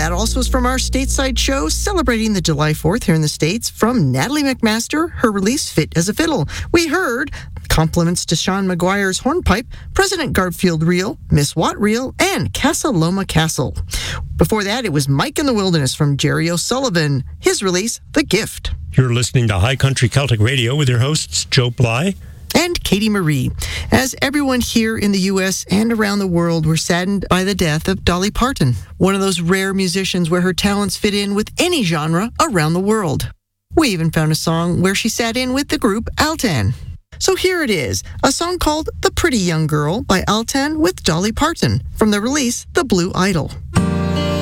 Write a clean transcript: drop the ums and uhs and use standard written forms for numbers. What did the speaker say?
that also is from our stateside show celebrating the July 4th here in the States from Natalie McMaster, her release Fit as a Fiddle. We heard compliments to Sean Maguire's hornpipe, President Garfield Reel, Miss Watt Reel, and Casa Loma Castle. Before that, it was Mike in the Wilderness from Jerry O'Sullivan, his release The Gift. You're listening to High Country Celtic Radio with your hosts Joe Bly and Katie Marie. As everyone here in the U.S. and around the world were saddened by the death of Dolly Parton, one of those rare musicians where her talents fit in with any genre around the world. We even found a song where she sat in with the group Altan. So here it is, a song called The Pretty Young Girl by Altan with Dolly Parton from the release The Blue Idol.